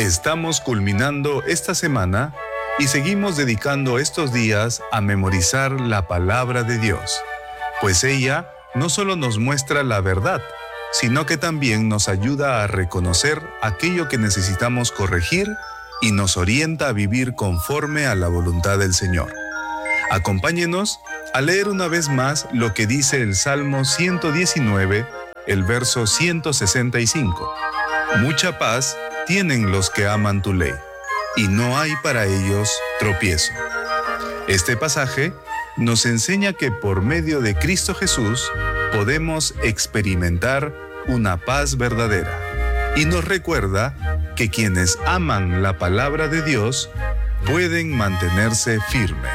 Estamos culminando esta semana y seguimos dedicando estos días a memorizar la palabra de Dios, pues ella no solo nos muestra la verdad, sino que también nos ayuda a reconocer aquello que necesitamos corregir y nos orienta a vivir conforme a la voluntad del Señor. Acompáñenos a leer una vez más lo que dice el Salmo 119, el verso 165. Mucha paz tienen los que aman tu ley, y no hay para ellos tropiezo. Este pasaje nos enseña que por medio de Cristo Jesús podemos experimentar una paz verdadera, y nos recuerda que quienes aman la palabra de Dios pueden mantenerse firmes.